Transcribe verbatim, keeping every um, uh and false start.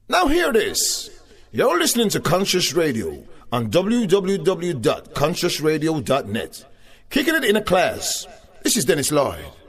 Now hear this. You're listening to Conscious Radio on w w w dot conscious radio dot net. Kicking it in a class. This is Dennis Lloyd.